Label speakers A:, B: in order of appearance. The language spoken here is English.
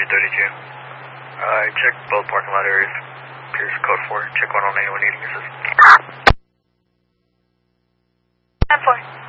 A: 32. I checked both parking lot areas. Here's code 4. Check 109 when needing assistance.
B: 10-4.